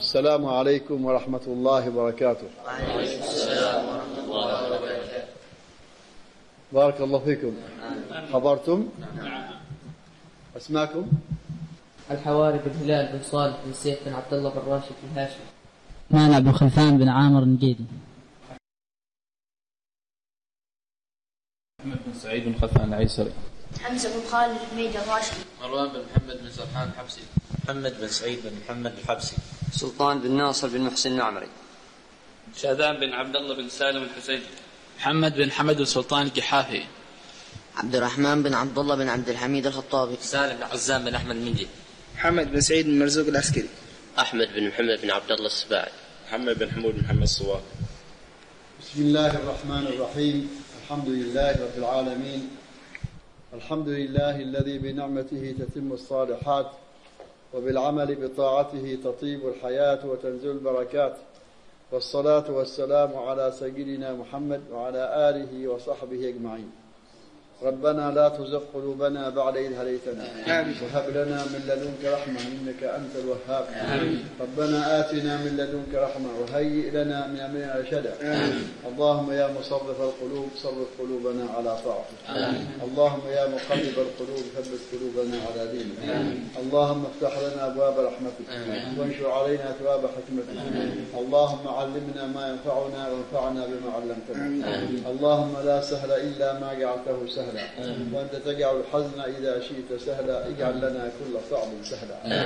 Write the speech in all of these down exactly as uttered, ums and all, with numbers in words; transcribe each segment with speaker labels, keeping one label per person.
Speaker 1: السلام عليكم ورحمة الله وبركاته.
Speaker 2: وعليكم السلام ورحمة الله وبركاته.
Speaker 1: بارك الله فيكم. حضرتم؟ أسماكم؟
Speaker 3: الحواري بن هلال بن صالح بن سيف بن عبد الله بن راشد بن هاشم.
Speaker 4: مانع بن خلفان بن عامر النجيدي.
Speaker 5: محمد بن سعيد بن خلفان العيسري.
Speaker 6: حمزة بن خالد بن ميد الراشدي.
Speaker 7: مروان بن محمد بن سرحان الحبسي.
Speaker 8: محمد بن سعيد بن محمد الحبسي.
Speaker 9: سلطان بن ناصر بن محسن النعمري.
Speaker 10: شاذان بن عبد الله بن سالم الحسين.
Speaker 11: محمد بن حمد بن سلطان القحافي.
Speaker 12: عبد الرحمن بن عبد الله بن عبد الحميد الخطابي.
Speaker 13: سالم بن عزام بن أحمد المندي.
Speaker 14: محمد بن سعيد بن مرزوق العسكري.
Speaker 15: أحمد بن محمد بن عبد الله السباعي.
Speaker 16: محمد بن حمود بن محمد الصواب.
Speaker 1: بسم الله الرحمن الرحيم. الحمد لله رب العالمين. الحمد لله الذي بنعمته تتم الصالحات وبالعمل بطاعته تطيب الحياة وتنزل البركات، والصلاة والسلام على سيدنا محمد وعلى آله وصحبه أجمعين. ربنا لا تزغ قلوبنا بعد إذ هديتنا وهب لنا من لدنك رحمة إنك أنت الوهاب. ربنا آتنا من لدنك رحمة وهيئ لنا من أمرنا رشدا. اللهم يا مصرف القلوب صرف قلوبنا على طاعتك. اللهم يا مقلب القلوب ثبت قلوبنا على دينك. اللهم افتح لنا أبواب رحمتك وانشر علينا ثواب حكمتك. اللهم علمنا ما ينفعنا وانفعنا بما علمتنا. اللهم لا سهل إلا ما جعلته سهلا، وأنت تجعل الحزن إذا شئت سهلا. اجعل لنا كل صعب سهلا.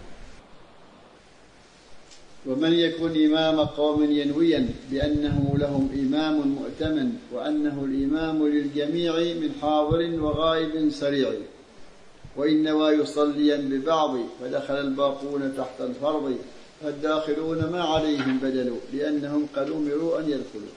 Speaker 1: ومن يكن إمام قوم ينويا بأنه لهم إمام مؤتمن، وأنه الإمام للجميع من حاضر وغائب سريع، وإن نوى يصليا ببعض فدخل الباقون تحت الفرض، فالداخلون ما عليهم بدل لأنهم قد أمروا أن يدخلوا.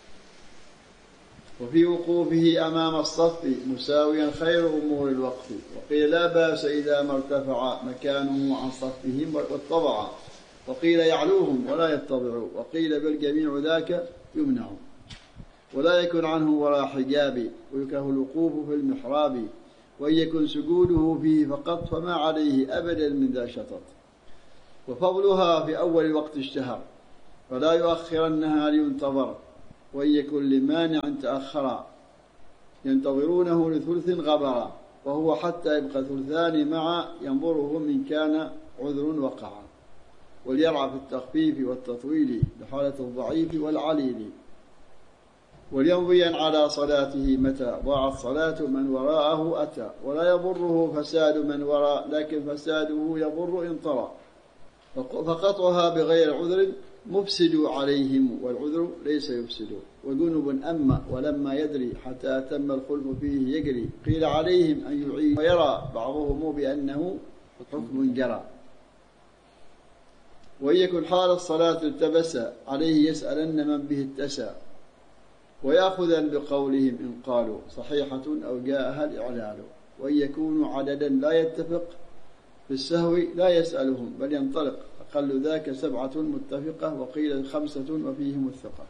Speaker 1: وفي وقوفه أمام الصف مساويا خير أمور الوقف، وقيل لا بأس إذا ما ارتفع مكانه عن صفهم واتضع، وقيل يعلوهم ولا يتضعوا، وقيل بالجميع ذاك يمنع، ولا يكن عنه وراء حجاب، ويكره الوقوف في المحراب، وإن يكن سجوده فيه فقط فما عليه أبدا من ذا شطط. وفضلها في أول وقت اشتهر، فلا يؤخرنها لينتظر، وإن يكن لمانع تأخرا ينتظرونه لثلث غبرا، وهو حتى يبقى ثلثان مع ينظره من كان عذر وقعا. وليرعى في التخفيف والتطويل بحالة الضعيف والعليل. وليمضيا على صلاته متى ضاعت صلاة من وراءه أتى، ولا يضره فساد من وراء، لكن فساده يضر إن طرى. فقطعها بغير عذر مفسد عليهم، والعذر ليس يفسد. وجنب أما ولما يدري حتى أتم الخلف فيه يجري، قيل عليهم أن يعيد، ويرى بعضهم بأنه حكم جرى. وإن يكن حال الصلاة التبس عليه يسألن من به اتسى، ويأخذا بقولهم إن قالوا صحيحة أو جاءها الإعلال. وإن يكونوا عددا لا يتفق في السهو لا يسألهم بل ينطلق، أقل ذاك سبعة متفقة، وقيل خمسة وفيهم الثقة.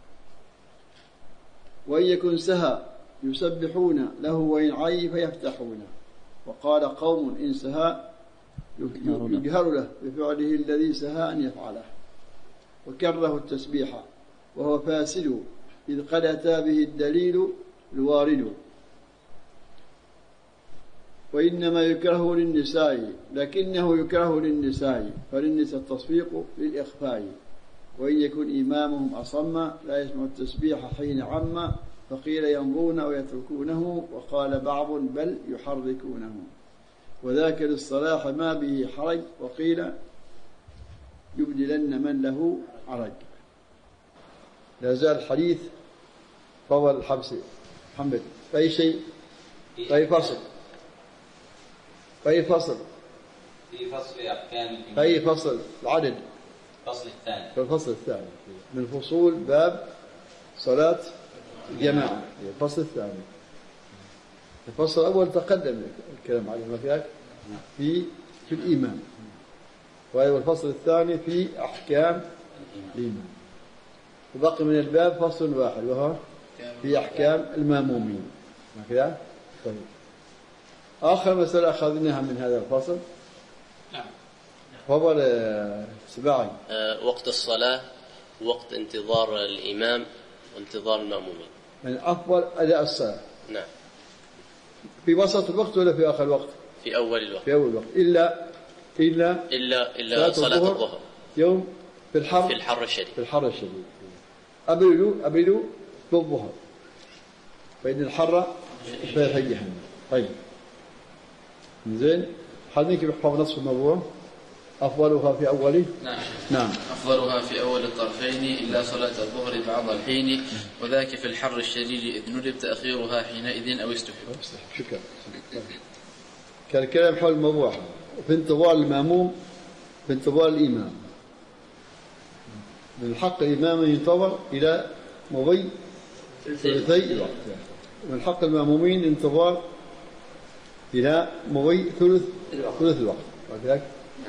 Speaker 1: وإن يكن سهى يسبحون له وإن عي فيفتحون، وقال قوم إن سهى يجهر له بفعله الذي سهى أن يفعله، وكره التسبيح وهو فاسد إذ قد أتى به الدليل الوارد. وإنما يكره للنساء، لكنه يكره للنساء، فللنساء التصفيق للإخفاء. وإن يكن إمامهم أصم لا يسمع التسبيح حين عم، فقيل يمضون ويتركونه، وقال بعض بل يحركونه، وذاك للصلاح ما به حرج، وقيل يبدلن من له عرج. لا زال الحديث فضل الحبس. محمد أي شيء أي فصل أي فصل
Speaker 8: في فصل أحكام
Speaker 1: أي فصل العدد
Speaker 8: الفصل الثاني
Speaker 1: في الفصل الثاني من فصول باب صلاة الجماعة. الفصل الثاني. الفصل الأول تقدم الكلام عليه ما فيك في في الإيمان، وهو الفصل الثاني في أحكام الإيمان. وبقي من الباب فصل واحد وهو في أحكام المامومين. ما كذا؟ طيب. آخر مسألة أخذناها من هذا الفصل
Speaker 11: نعم
Speaker 1: تفضل سباعي.
Speaker 15: أه وقت الصلاة، وقت انتظار الإمام وانتظار المأمومين.
Speaker 1: من أفضل أداء الصلاة.
Speaker 15: نعم.
Speaker 1: في وسط الوقت ولا في آخر الوقت؟
Speaker 15: في أول الوقت.
Speaker 1: في أول الوقت إلا إلا
Speaker 15: إلا إلا صلاة الظهر, الظهر.
Speaker 1: يوم في الحر
Speaker 15: في الحر الشديد.
Speaker 1: في الحر الشديد. أبردوا أبردوا بالظهر. فإن الحر في جهنم. طيب. زين. هل ممكن يحفظ نصف الموضوع؟ أفضلها في أوله؟
Speaker 7: نعم.
Speaker 1: نعم.
Speaker 7: أفضلها في أول الطرفين إلا صلاة الظهر بعض الحين، وذاك في الحر الشديد إذ ندب تأخيرها حينئذ أو استحب.
Speaker 1: شكرا. كان الكلام حول الموضوع في انتظار المأموم، في انتظار الإمام. من حق الإمام ينتظر إلى مضي ثلثي الوقت، ومن حق المأمومين انتظار إلى مضي ثلث ثلث الوقت. وذلك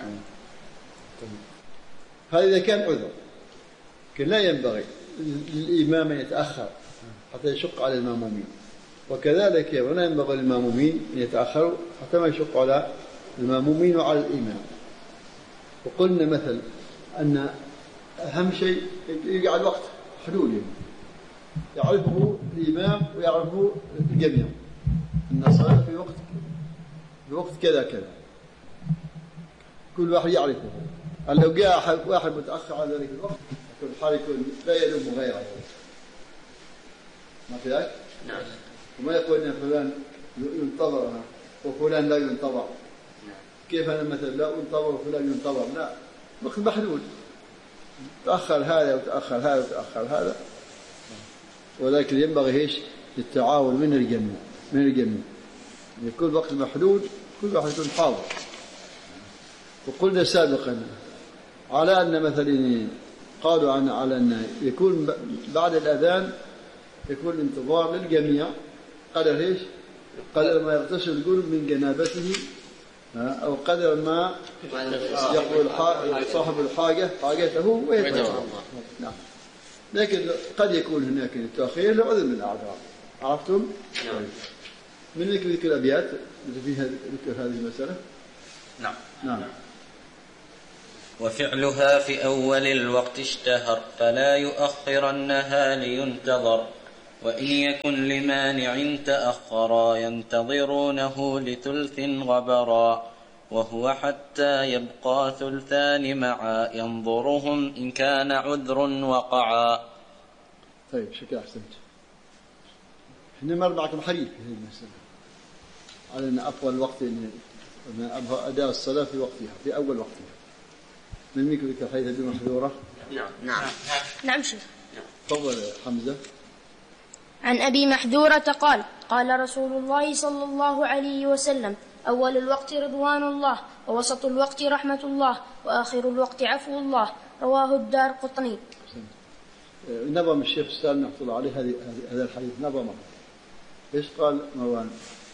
Speaker 1: هذا إذا كان عذر، لكن لا ينبغي للإمام أن يتأخر حتى يشق على المأمومين، وكذلك ولا ينبغي للمأمومين أن يتأخروا حتى ما يشق على المأمومين وعلى الإمام. وقلنا مثل أن أهم شيء يقعد وقت حدود يعرفه الإمام ويعرفه الجميع، أن الصلاة في وقت في وقت كذا كذا، كل واحد يعرفه. لو جاء واحد متأخر على ذلك الوقت يكون الحال يكون لا يلوم غيره، ما في ذلك؟
Speaker 15: نعم.
Speaker 1: وما يقول أن فلان ينتظر وفلان لا ينتظر. كيف أنا مثلا لا أنتظر وفلان ينتظر؟ لا، وقت محدود، تأخر هذا وتأخر هذا وتأخر هذا، ولكن ينبغي ايش؟ التعاون من الجميع من الجميع يكون وقت محدود، كل واحد يكون حاضر. وقلنا سابقا على أن مثلا قالوا عن على أن يكون بعد الأذان يكون الانتظار للجميع قدر ايش؟ قدر ما يغتسل القلب من جنابته، أو قدر ما يقول صاحب الحاجة حاجته ويتوضأ. نعم. لكن قد يكون هناك التأخير لعذر من الأعذار. عرفتم؟
Speaker 15: نعم.
Speaker 1: من ذكر ذكر الأبيات التي فيها ذكر هذه المسألة؟
Speaker 7: نعم.
Speaker 1: نعم.
Speaker 8: وفعلها في أول الوقت اشتهر، فلا يؤخرنها لينتظر، وإن يكن لمانع تأخرا ينتظرونه لثلث غبرا، وهو حتى يبقى ثلثان معا ينظرهم إن كان عذر وقعا.
Speaker 1: طيب شكرا، أحسنت. احنا مر معكم حديث في هذه المسألة على أن أفضل وقت أداء الصلاة في وقتها في أول وقتها. من منكم ذكر حديث أبي محذورة؟
Speaker 15: نعم.
Speaker 6: نعم. نعم شيخ.
Speaker 1: تفضل حمزة.
Speaker 6: عن أبي محذورة قال: قال رسول الله صلى الله عليه وسلم: أول الوقت رضوان الله، ووسط الوقت رحمة الله، وآخر الوقت عفو الله. رواه الدارقطني.
Speaker 1: نظم الشيخ سالم رحمه الله عليه هذه هذا الحديث نظمه. ايش قال مروان؟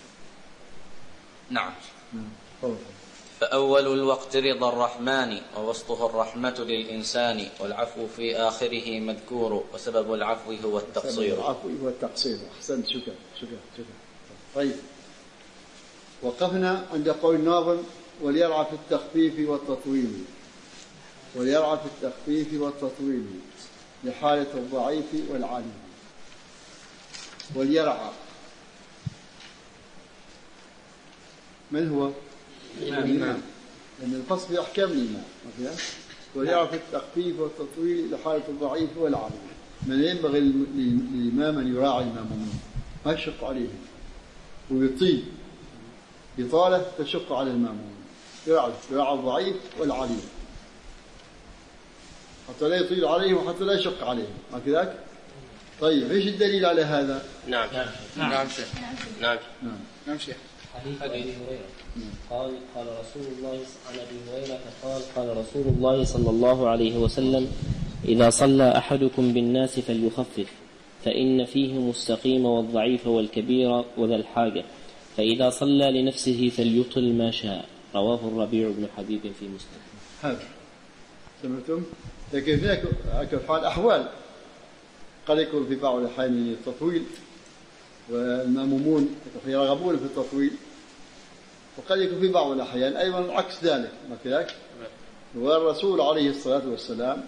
Speaker 8: نعم.
Speaker 1: نعم.
Speaker 8: فأول الوقت رضا الرحمن، ووسطه الرحمة للإنسان، والعفو في آخره مذكور، وسبب العفو هو التقصير.
Speaker 1: سبب العفو هو التقصير. أحسنت، شكرا شكرا شكرا. طيب، وقفنا عند قول الناظم: وليرعى في التخفيف والتطويل، وليرعى في التخفيف والتطويل لحالة الضعيف والعالم. وليرعى من هو؟ الإمام، لأن الفصل في أحكام الإمام. وليرعى في التخفيف والتطويل لحالة الضعيف والعالم. من ينبغي للإمام أن يراعي المأمومين، ما يشق عليهم ويطيل إطالة تشق على المأمومين، يراعي يراعي الضعيف والعليم حتى لا يطيل عليهم وحتى لا يشق عليهم، ما كذاك؟ طيب، ايش الدليل على هذا؟
Speaker 15: نعم.
Speaker 7: نعم. نعم شيخ.
Speaker 15: نعم.
Speaker 1: نعم.
Speaker 7: نعم شيخ.
Speaker 5: حديث أبي هريرة قال قال رسول الله عن أبي هريرة قال قال رسول الله صلى الله عليه وسلم: إذا صلى أحدكم بالناس فليخفف، فإن فيهم السقيم والضعيف والكبير وذا الحاجة، فإذا صلى لنفسه فليطل ما شاء. رواه الربيع بن حبيب في مسلم.
Speaker 1: هذا سمعتم؟ لكن هناك حال أحوال قد يكون في بعض الأحيان التطويل والمأمومون يرغبون في التطويل، وقد يكون في بعض الأحيان أيضا عكس ذلك، ما كذلك؟ والرسول عليه الصلاة والسلام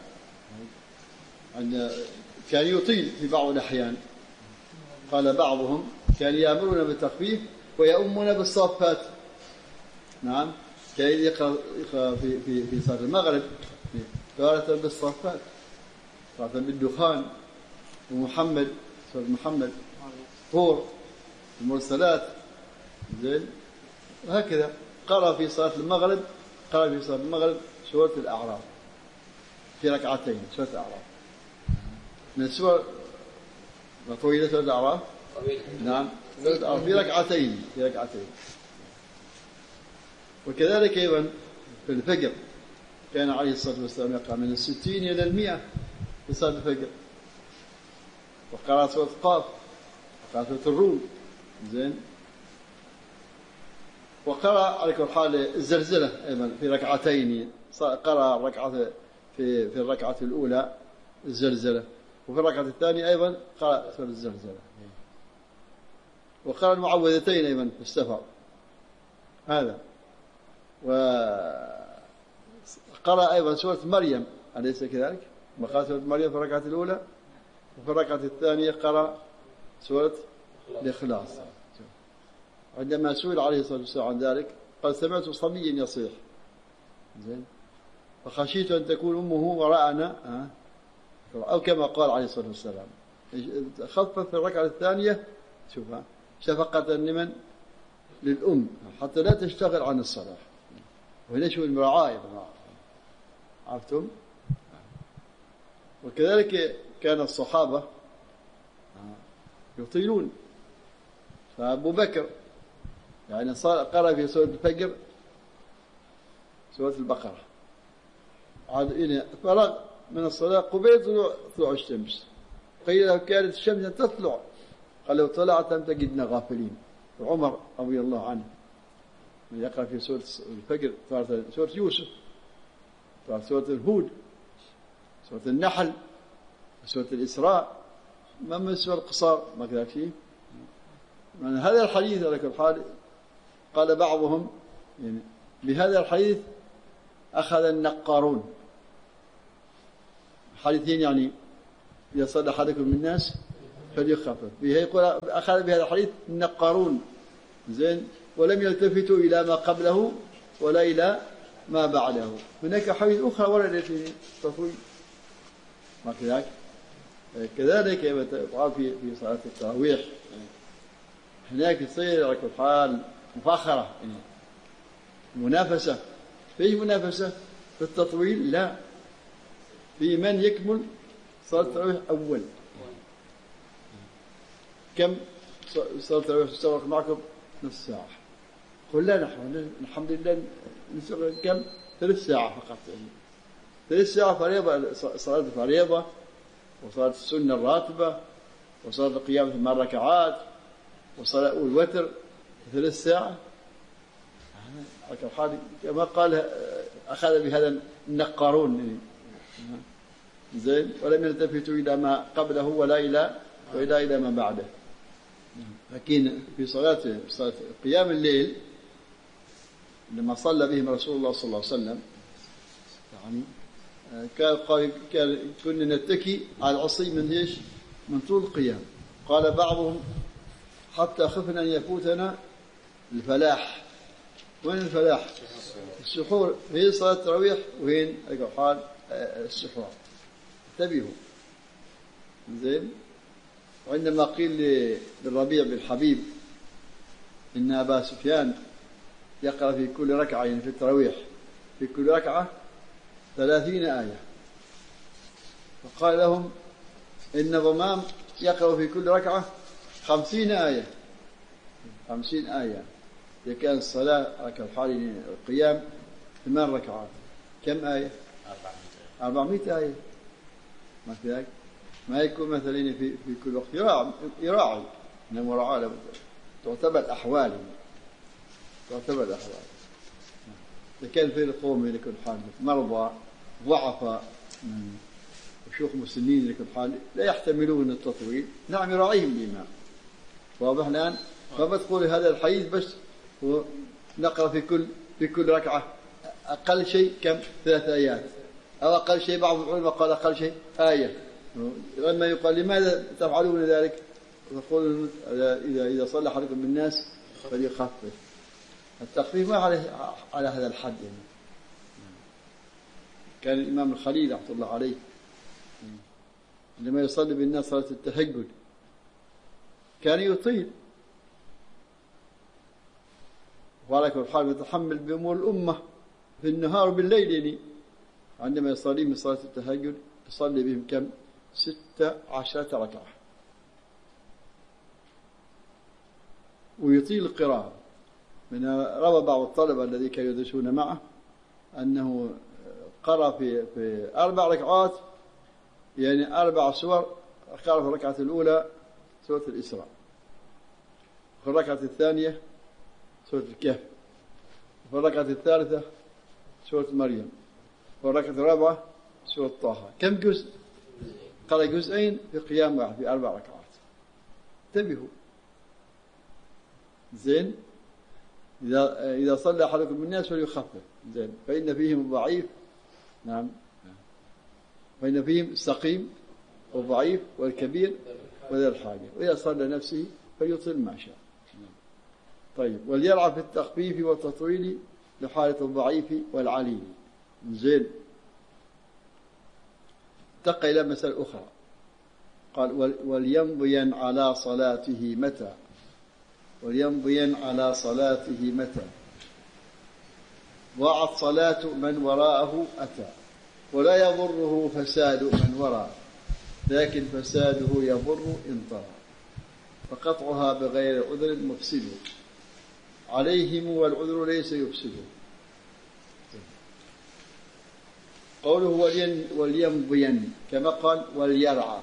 Speaker 1: كان يطيل في بعض الأحيان. قال بعضهم كان يأمرنا بالتخفيف ويؤمنا بالصافات. نعم، كان يقرأ في في في صلاة المغرب تارة بالصافات، تارة بالدخان، ومحمد سورة محمد، طور، المرسلات، زين، وهكذا. قرأ في صلاة المغرب قرأ في صلاة المغرب سورة الأعراف في ركعتين. سورة الأعراف من السور طويلة. سورة الأعراف نعم في ركعتين في ركعتين. وكذلك أيضا في الفجر كان عليه الصلاة والسلام يقرأ من الستين إلى المئة في صلاة الفجر. وقرأ سورة قاف، وقرأ سورة الروم، زين. وقرأ على كل حال الزلزلة أيضا في ركعتين. قرأ الركعة في في الركعة الأولى الزلزلة، وفي الركعة الثانية أيضا قرأ سورة الزلزلة. وقرأ المعوذتين أيضا في السفر هذا. وقرأ أيضا سورة مريم، أليس كذلك؟ وقرأ سورة مريم في الركعة الأولى، وفي الركعة الثانية قرأ سورة الإخلاص. عندما سئل عليه الصلاة والسلام عن ذلك قال: سمعت صبيا يصيح، زين، فخشيت أن تكون أمه وراءنا، أو كما قال عليه الصلاة والسلام. خفف في الركعة الثانية، شوفها، شفقة لمن؟ للأم، حتى لا تشتغل عن الصلاة. وهنا شو المراعاة، عرفتم؟ وكذلك كان الصحابة يطيلون. فأبو بكر يعني قرأ في سورة الفجر سورة البقرة، عاد إلى فرغ من الصلاة قبيل طلوع طلوع الشمس. قيل لو كانت الشمس تطلع قال: لو طلعت لم تجدنا غافلين. وعمر رضي الله عنه يقرأ في سورة الفجر سورة يوسف، سورة الهود، سورة النحل، سورة الإسراء، ما من سورة القصار، ما كذا شيء. من هذا الحديث على كل حال قال بعضهم يعني بهذا الحديث أخذ النقارون حديثين، يعني إذا صلى أحدكم من الناس فليخفف به. يقول أخذ بهذا الحديث النقارون، زين، ولم يلتفتوا إلى ما قبله ولا إلى ما بعده. هناك حديث أخرى وردت في تطويل، ما كذلك. كذلك في في صلاة التراويح هناك تصير على كل حال مفاخرة، يعني منافسة. في منافسة في التطويل؟ لا، في من يكمل صلاة التراويح أول. كم صلاة التراويح تستغرق معكم؟ نصف ساعة. قل لا، نحن الحمد لله نستغرق كم؟ ثلاث ساعة فقط. ثلاث ساعة فريضة، صلاة الفريضة، وصلاة السنة الراتبة، وصلاة القيام ثمان ركعات، وصلاة الوتر ثلاث ساعة. كما قال أخذ بهذا النقارون، زين، ولم يلتفتوا إلى ما قبله ولا إلى وإلى إلى ما بعده. لكن في صلاة صلاة قيام الليل لما صلى بهم رسول الله صلى الله عليه وسلم يعني كان قال كنا نتكي على العصي من ايش؟ من طول القيام. قال بعضهم حتى خفنا أن يفوتنا الفلاح. وين الفلاح؟ السحور. هي صلاة التراويح وين قال السحور. انتبهوا، زين. وعندما قيل للربيع بن حبيب إن أبا سفيان يقرأ في كل ركعة، يعني في التراويح في كل ركعة ثلاثين آية، فقال لهم إن ضمام يقرأ في كل ركعة خمسين آية. خمسين آية. إذا كان الصلاة ركعة الحال القيام ثمان ركعات، كم آية؟ أربعمائة آية. ما كذلك؟ ما يكون مثلا في في كل وقت يراعي يراعي إن المراعاة تعتبر أحوال، تعتبر أحوال. إذا كان في القوم لكل حال مرضى ضعفاء وشيوخ مسنين لكل حال لا يحتملون التطويل، نعم يراعيهم الإمام. واضح الآن؟ فما تقول هذا الحديث بس نقرأ في كل في كل ركعة أقل شيء كم؟ ثلاث آيات، أو أقل شيء بعض العلماء قال أقل شيء آية. لما يقال لماذا تفعلون ذلك؟ تقول إذا إذا صلى أحدكم بالناس فليخفف. التخفيف ما على على هذا الحد يعني. كان الإمام الخليل رحمة الله عليه عندما يصلي بالناس صلاة التهجد كان يطيل، وعلى كل حال يتحمل بأمور الأمة في النهار وبالليل يعني. عندما يصلي من صلاة التهجد يصلي بهم كم؟ ستة عشرة ركعة، ويطيل القراءة. من روى بعض الطلبة الذي كانوا يدرسون معه أنه قرأ في في أربع ركعات يعني أربع سور. قرأ في الركعة الأولى سورة الإسراء، وفي الركعة الثانية سورة الكهف، وفي الركعة الثالثة سورة مريم، وفي الركعة الرابعة سورة طه. كم جزء؟ قرأ جزئين في قيام واحد في أربع ركعات. انتبهوا زين. إذا إذا صلى أحدكم بالناس فليخفف زين، فإن فيهم الضعيف نعم، فإن فيهم السقيم والضعيف والكبير وذا الحاجة، وإذا صلى نفسه فليطل ما شاء. طيب، وليرعى في التخفيف والتطويل لحالة الضعيف والعليل زين. انتقل إلى مسألة أخرى، قال وليمضين على صلاته متى، وليمضين على صلاته متى ضاعت صلاة من وراءه أتى، ولا يضره فساد من وراءه، لكن فساده يضر إن طرأ، فقطعها بغير عذر مفسد عليهم والعذر ليس يفسد. قوله وليمضين كما قال وليرعى،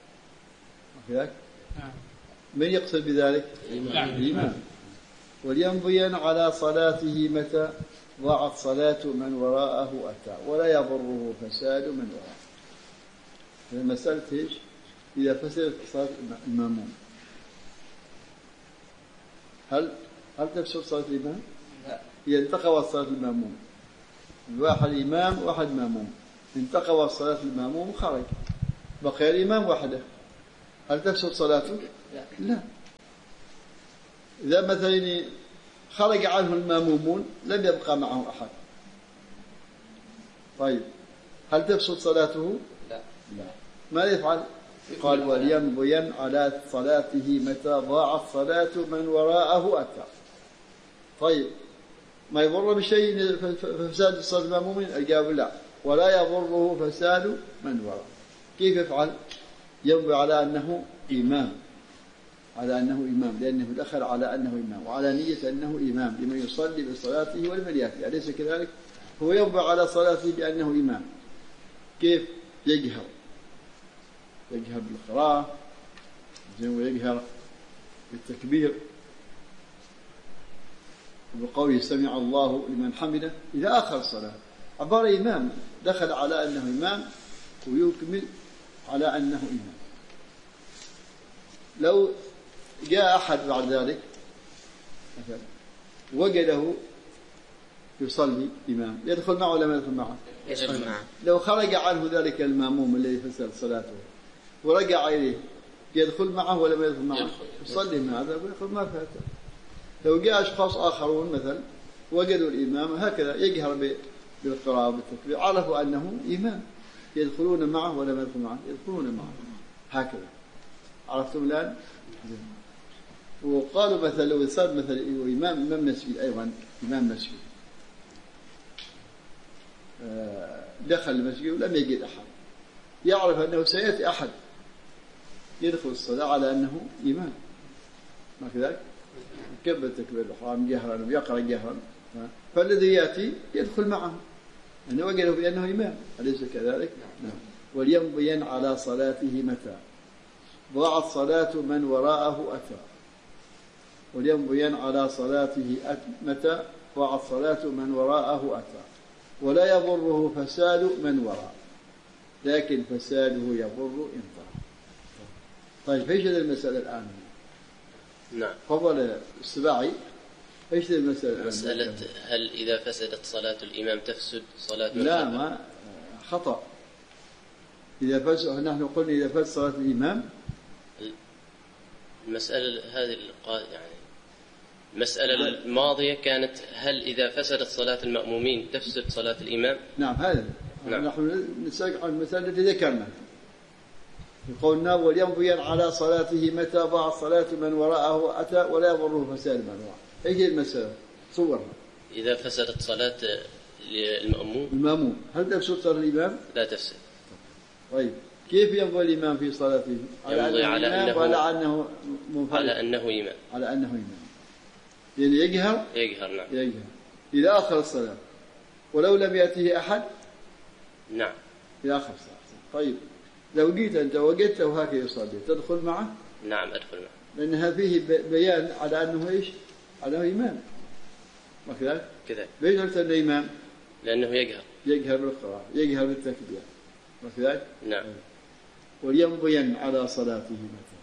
Speaker 1: من يقصد بذلك؟ الإمام. وليمضين على صلاته متى ضاعت صلاة من وراءه أتى، ولا يضره فساد من وراءه. المسألة إيش؟ إذا فسدت صلاة المأموم هل هل تفسد صلاة الإمام؟ لا. هي انتقضت صلاة المأموم، واحد إمام واحد مأموم، انتقضت صلاة المأموم خرج، بقي الإمام وحده، هل تفسد صلاته؟ لا. لا. إذا مثلا خرج عنه المأمومون لم يبقى معه أحد، طيب هل تفسد صلاته؟ لا. لا. ماذا يفعل؟ قال وليمضين على صلاته متى ضاعت صلاة من وراءه أتى. طيب ما يضر بشيء فساد صلاة المأمومين؟ الجواب لا، ولا يضره فساد من وراءه. كيف يفعل؟ يمضي على أنه إمام، على أنه إمام لأنه دخل على أنه إمام وعلى نية أنه إمام لمن يصلي بصلاته ولمن يأتي، أليس كذلك؟ هو يمضي على صلاته بأنه إمام. كيف؟ يجهر، يجهر بالقراءة ويجهر بالتكبير وبقوله سمع الله لمن حمده إذا آخر الصلاة. عبارة إمام دخل على أنه إمام ويكمل على أنه إمام. لو جاء أحد بعد ذلك مثلا وجده يصلي إمام يدخل معه ولا ما يدخل معه؟
Speaker 12: يدخل معه. لو
Speaker 1: خرج عنه ذلك المأموم الذي فسد صلاته ورجع إليه يدخل معه ولا ما يدخل معه؟ يصلي معه ويدخل ما فاته. لو جاء أشخاص آخرون مثلا وجدوا الإمام هكذا يجهر بالقراءة والتكبير عرفوا أنه إمام يدخلون معه ولا ما يدخل معه؟ يدخلون معه هكذا. عرفتم الآن؟ وقالوا مثلا لو صار مثلا إمام إمام مسجد أيضا إمام مسجد دخل المسجد ولم يجد أحد يعرف أنه سيأتي أحد يدخل الصلاة على أنه إمام، ما كذلك؟ يكبر تكبير الإحرام جهرا ويقرأ جهرا، فالذي يأتي يدخل معه أنه وجده بأنه إمام، أليس كذلك؟ نعم. وليمضين على صلاته متى ضاعت صلاة من وراءه أتى، وليمضين على صلاته متى ضاعت صلاة من وراءه أتى، ولا يضره فساد من وراء، لكن فساده يضر إن طرأ. طيب ايش هذه المسألة الآن؟
Speaker 15: نعم.
Speaker 1: فضل السباعي إيش المسألة؟
Speaker 15: مسألة هل إذا فسدت صلاة الإمام تفسد صلاة من
Speaker 1: لا
Speaker 15: خلفه؟
Speaker 1: ما خطأ. إذا فسد نحن قلنا إذا فسد صلاة الإمام.
Speaker 15: المسألة هذه يعني المسألة الماضية كانت هل إذا فسدت صلاة المأمومين تفسد صلاة الإمام؟
Speaker 1: نعم هذا نعم. نحن نسأل عن المسألة التي ذكرنا يقولنا ولينبين على صلاته متى ضاعت صلاة من وراءه أتى ولا يضره فساد من وراءه. ايش هي المسألة؟ صورها.
Speaker 15: إذا فسدت صلاة المأموم
Speaker 1: المأموم هل تفسد صلاة الإمام؟
Speaker 15: لا تفسد.
Speaker 1: طيب كيف يمضي الإمام في صلاته؟
Speaker 15: يمضي على أنه
Speaker 1: ولا أنه منفرد؟
Speaker 15: على أنه إمام.
Speaker 1: على أنه إمام. يعني يجهر؟
Speaker 15: يجهر نعم.
Speaker 1: يجهر إلى آخر الصلاة ولو لم يأته أحد؟
Speaker 15: نعم.
Speaker 1: إلى آخر الصلاة. طيب لو جيت أنت وجدته هكذا يصلي تدخل معه؟
Speaker 15: نعم أدخل معه.
Speaker 1: لأن فيه بيان على أنه إيش؟ على أنه إمام. وكذلك؟
Speaker 15: كذلك.
Speaker 1: ليش قلت أنه إمام؟
Speaker 15: لأنه يجهر.
Speaker 1: يجهر بالقراءة، يجهر بالتكبير. وكذلك؟
Speaker 15: نعم.
Speaker 1: ولينبين على صلاته متى.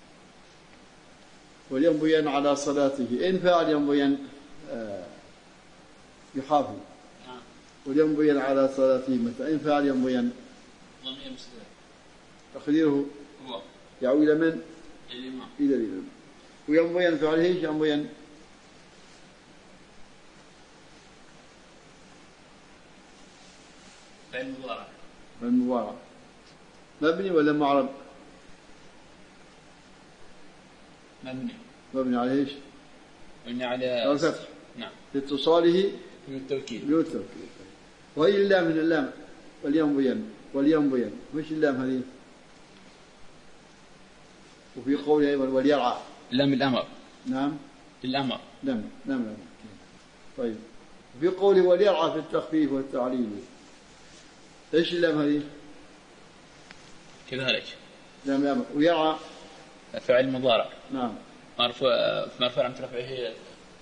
Speaker 1: ولينبين على صلاته إن فعل ينبين آه يحافظ.
Speaker 11: نعم.
Speaker 1: ولينبين على صلاته متى إن فعل ينبين.
Speaker 11: ضمير مستتر.
Speaker 1: تقديره
Speaker 11: هو.
Speaker 1: يعود إلى من؟
Speaker 11: الإمام.
Speaker 1: إلى الإمام. وينبين فعله إيش ينبين؟
Speaker 11: فعل مضارع.
Speaker 1: فعل مضارع. مبني ولا معرب؟
Speaker 11: مبني.
Speaker 1: مبني على ايش؟
Speaker 11: مبني على
Speaker 1: الفتح.
Speaker 11: نعم.
Speaker 1: لاتصاله
Speaker 11: بالتوكيد.
Speaker 1: بالتوكيد. وهي اللام من اللام ولينبين ولينبين وش اللام هذه؟ وفي قوله أيضا وليرعى.
Speaker 11: لام الأمر.
Speaker 1: نعم.
Speaker 11: الأمر.
Speaker 1: لام لام الأمر. طيب. وفي قوله وليرعى في التخفيف والتعليل. ايش اللام هذه؟
Speaker 11: كذلك.
Speaker 1: لام الأمر ويرعى.
Speaker 11: فعل مضارع.
Speaker 1: نعم.
Speaker 11: مرفوع مرفوع عن رفعه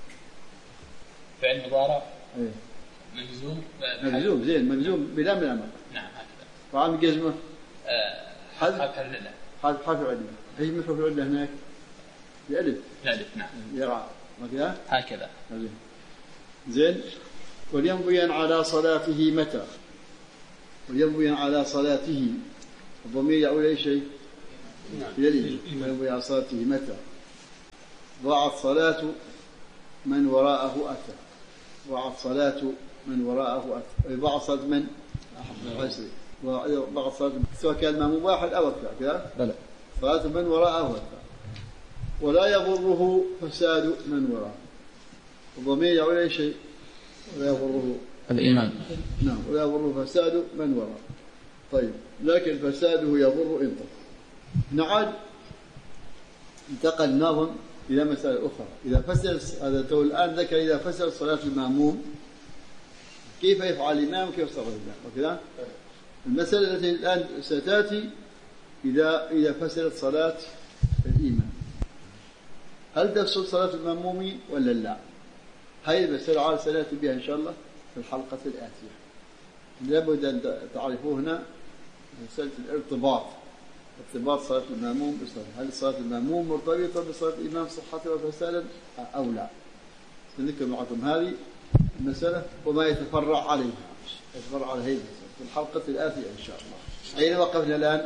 Speaker 11: فعل مضارع.
Speaker 1: ايه.
Speaker 11: مجزوم.
Speaker 1: مجزوم زين مجزوم بلام الأمر.
Speaker 11: نعم هكذا.
Speaker 1: وعن جزمه.
Speaker 11: حذف حرف العلة.
Speaker 1: حذف حرف العلة. ايش مثل حرف العلة هناك؟ الألف.
Speaker 11: الألف نعم.
Speaker 1: يرعى. وكذا؟
Speaker 11: هكذا.
Speaker 1: زين. ولينبين على صلاته متى؟ ولينبين على صلاته الضمير يعود أي شيء؟ يلي. ولينبين على صلاته متى؟ ضاعت صلاة من وراءه أتى. ضاعت صلاة من وراءه أتى. ضاعت صلاة من؟ عشري. ضاعت صلاة سواء كان مأموم واحد أو أكثر كذا؟
Speaker 11: بلى.
Speaker 1: صلاة من وراءه أتى. ولا يضره فساد من وراءه. الضمير يعود أي شيء؟ ولا يضره
Speaker 11: الإيمان.
Speaker 1: نعم ولا يضر فساد من وراء. طيب لكن فساده يضر إن طرق. نعاد انتقل الناظم إلى مسألة أخرى. إذا فسد هذا تو الآن ذكر إذا فسد صلاة المأموم كيف يفعل الإمام كيف صلاة الإمام وكذا. المسألة التي الآن ستأتي إذا إذا فسدت صلاة الإمام هل تفسد صلاة المأموم ولا لا؟ هاي المسألة عاد سنأتي بها إن شاء الله في الحلقة الآتية. لابد أن تعرفوا هنا مسألة الارتباط ارتباط صلاة المأموم بصلاة. هل صلاة المأموم مرتبطة بصلاة الإمام صحة وفسادا أو لا؟ سنذكر معكم هذه المسألة وما يتفرع عليها يتفرع على هذه المسألة في الحلقة الآتية إن شاء الله. أين وقفنا الآن؟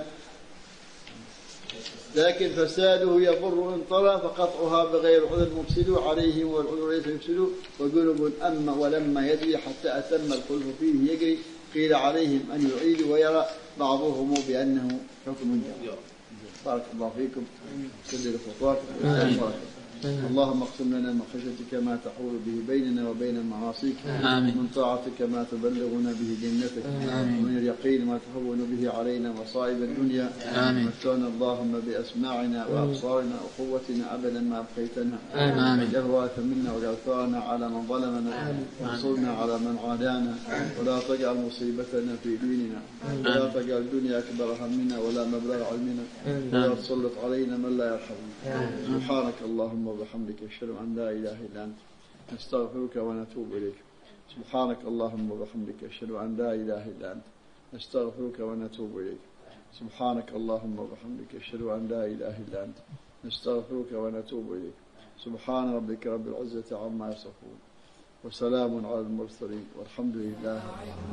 Speaker 1: لكن فساده يضر إن طرى فقطعها بغير عذر مفسد عليهم والعذر ليس يفسد وجنب أما ولما يدري حتى أتم الخلف فيه يجري قيل عليهم أن يعيدوا ويرى بعضهم بأنه حكم جار. بارك الله فيكم. سدد الخطوات. اللهم اقسم لنا من خشيتك ما تحول به بيننا وبين معاصيك ومن طاعتك ما تبلغنا به جنتك ومن اليقين ما تهون به علينا مصائب الدنيا ومتعنا اللهم بأسماعنا وأبصارنا وقوتنا أبدا ما أبقيتنا واجعله وارثا منا واجعل ثارنا على من ظلمنا وانصرنا على من عادانا ولا تجعل مصيبتنا في ديننا ولا تجعل الدنيا أكبر همنا ولا مبلغ علمنا ولا تسلط علينا من لا يرحمنا. سبحانك اللهم وبحمدك أشهد أن لا إله إلا أنت نستغفرك ونتوب إليك. سبحانك اللهم وبحمدك أشهد أن لا إله إلا أنت نستغفرك ونتوب إليك. سبحانك اللهم وبحمدك أشهد أن لا إله إلا أنت نستغفرك ونتوب إليك. سبحان ربك رب العزة عما يصفون وسلام على المرسلين والحمد لله.